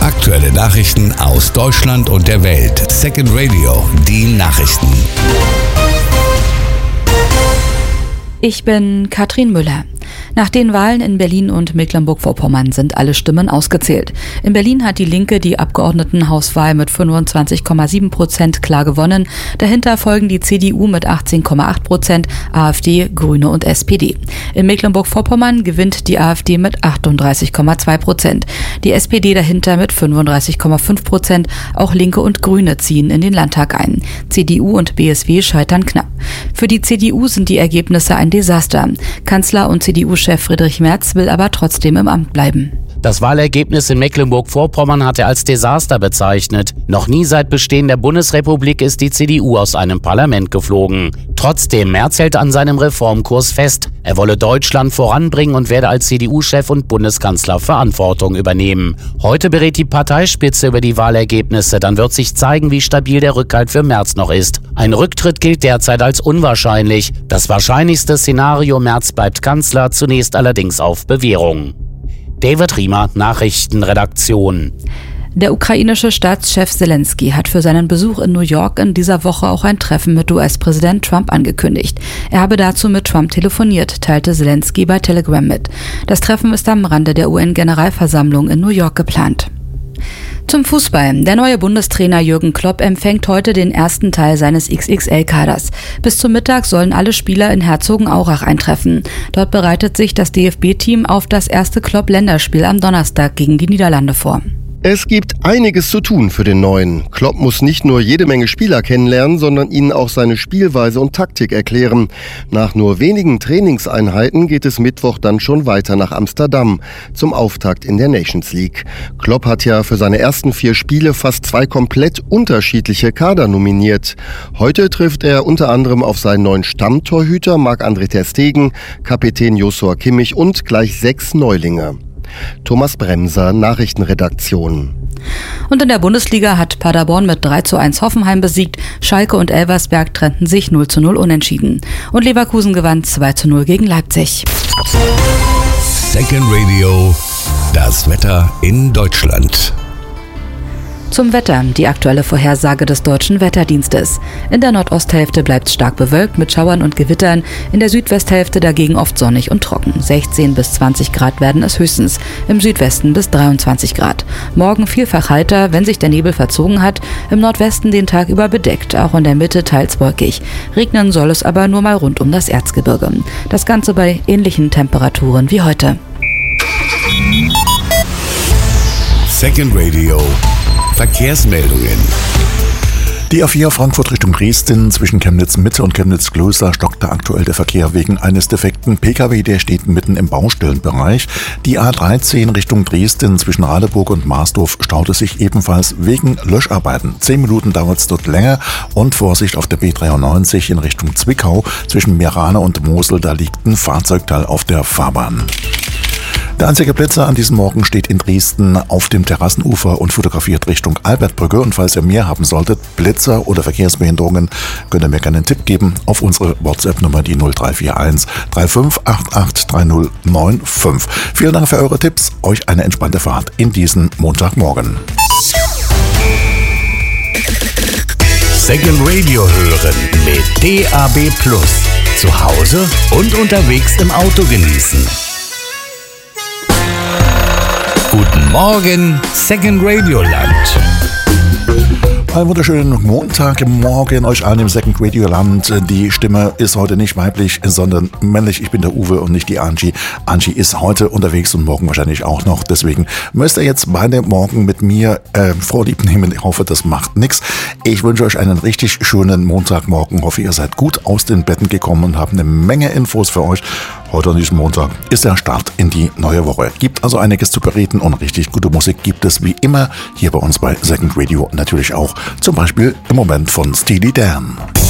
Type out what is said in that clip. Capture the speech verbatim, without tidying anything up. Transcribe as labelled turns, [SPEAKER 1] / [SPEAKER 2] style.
[SPEAKER 1] Aktuelle Nachrichten aus Deutschland und der Welt. Second Radio, die Nachrichten.
[SPEAKER 2] Ich bin Katrin Müller. Nach den Wahlen in Berlin und Mecklenburg-Vorpommern sind alle Stimmen ausgezählt. In Berlin hat die Linke die Abgeordnetenhauswahl mit fünfundzwanzig Komma sieben Prozent klar gewonnen. Dahinter folgen die C D U mit achtzehn Komma acht Prozent, AfD, Grüne und S P D. In Mecklenburg-Vorpommern gewinnt die AfD mit achtunddreißig Komma zwei Prozent. Die S P D dahinter mit fünfunddreißig Komma fünf Prozent. Auch Linke und Grüne ziehen in den Landtag ein. C D U und B S W scheitern knapp. Für die C D U sind die Ergebnisse ein Desaster. Kanzler und C D U-Chef Friedrich Merz will aber trotzdem im Amt bleiben.
[SPEAKER 3] Das Wahlergebnis in Mecklenburg-Vorpommern hat er als Desaster bezeichnet. Noch nie seit Bestehen der Bundesrepublik ist die C D U aus einem Parlament geflogen. Trotzdem, Merz hält an seinem Reformkurs fest. Er wolle Deutschland voranbringen und werde als C D U-Chef und Bundeskanzler Verantwortung übernehmen. Heute berät die Parteispitze über die Wahlergebnisse. Dann wird sich zeigen, wie stabil der Rückhalt für Merz noch ist. Ein Rücktritt gilt derzeit als unwahrscheinlich. Das wahrscheinlichste Szenario: Merz bleibt Kanzler, zunächst allerdings auf Bewährung. David Riemer, Nachrichtenredaktion.
[SPEAKER 2] Der ukrainische Staatschef Zelensky hat für seinen Besuch in New York in dieser Woche auch ein Treffen mit U S-Präsident Trump angekündigt. Er habe dazu mit Trump telefoniert, teilte Zelensky bei Telegram mit. Das Treffen ist am Rande der U N-Generalversammlung in New York geplant. Zum Fußball. Der neue Bundestrainer Jürgen Klopp empfängt heute den ersten Teil seines X X L-Kaders. Bis zum Mittag sollen alle Spieler in Herzogenaurach eintreffen. Dort bereitet sich das D F B-Team auf das erste Klopp-Länderspiel am Donnerstag gegen die Niederlande vor.
[SPEAKER 4] Es gibt einiges zu tun für den Neuen. Klopp muss nicht nur jede Menge Spieler kennenlernen, sondern ihnen auch seine Spielweise und Taktik erklären. Nach nur wenigen Trainingseinheiten geht es Mittwoch dann schon weiter nach Amsterdam zum Auftakt in der Nations League. Klopp hat ja für seine ersten vier Spiele fast zwei komplett unterschiedliche Kader nominiert. Heute trifft er unter anderem auf seinen neuen Stammtorhüter Marc-André ter Stegen, Kapitän Joshua Kimmich und gleich sechs Neulinge. Thomas Bremser, Nachrichtenredaktion.
[SPEAKER 2] Und in der Bundesliga hat Paderborn mit drei zu eins Hoffenheim besiegt. Schalke und Elversberg trennten sich null zu null unentschieden. Und Leverkusen gewann zwei zu null gegen Leipzig.
[SPEAKER 1] Second Radio, das Wetter in Deutschland.
[SPEAKER 2] Zum Wetter, die aktuelle Vorhersage des Deutschen Wetterdienstes. In der Nordosthälfte bleibt es stark bewölkt mit Schauern und Gewittern, in der Südwesthälfte dagegen oft sonnig und trocken. sechzehn bis zwanzig Grad werden es höchstens, im Südwesten bis dreiundzwanzig Grad. Morgen vielfach heiter, wenn sich der Nebel verzogen hat, im Nordwesten den Tag über bedeckt, auch in der Mitte teils wolkig. Regnen soll es aber nur mal rund um das Erzgebirge. Das Ganze bei ähnlichen Temperaturen wie heute.
[SPEAKER 1] Second Radio. Verkehrsmeldungen.
[SPEAKER 5] Die A vier Frankfurt Richtung Dresden zwischen Chemnitz Mitte und Chemnitz Klöster stockte aktuell der Verkehr wegen eines defekten P K W, der steht mitten im Baustellenbereich. Die A dreizehn Richtung Dresden zwischen Radeburg und Marsdorf staute sich ebenfalls wegen Löscharbeiten. Zehn Minuten dauert es dort länger und Vorsicht auf der B dreiundneunzig in Richtung Zwickau zwischen Meerane und Mosel, da liegt ein Fahrzeugteil auf der Fahrbahn. Der einzige Blitzer an diesem Morgen steht in Dresden auf dem Terrassenufer und fotografiert Richtung Albertbrücke. Und falls ihr mehr haben solltet, Blitzer oder Verkehrsbehinderungen, könnt ihr mir gerne einen Tipp geben auf unsere WhatsApp-Nummer, die null drei vier eins drei fünf acht acht drei null neun fünf. Vielen Dank für eure Tipps. Euch eine entspannte Fahrt in diesen Montagmorgen.
[SPEAKER 1] Second Radio hören mit D A B Plus. Zu Hause und unterwegs im Auto genießen. Guten Morgen, Second Radio Land.
[SPEAKER 5] Einen wunderschönen Montagmorgen euch allen im Second Radio Land. Die Stimme ist heute nicht weiblich, sondern männlich. Ich bin der Uwe und nicht die Angie. Angie ist heute unterwegs und morgen wahrscheinlich auch noch. Deswegen müsst ihr jetzt beide morgen mit mir äh, Vorlieb nehmen. Ich hoffe, das macht nichts. Ich wünsche euch einen richtig schönen Montagmorgen. Ich hoffe, ihr seid gut aus den Betten gekommen und habt eine Menge Infos für euch. Heute an diesem Montag ist der Start in die neue Woche. Gibt also einiges zu bereden und richtig gute Musik gibt es wie immer hier bei uns bei Second Radio natürlich auch. Zum Beispiel im Moment von Steely Dan.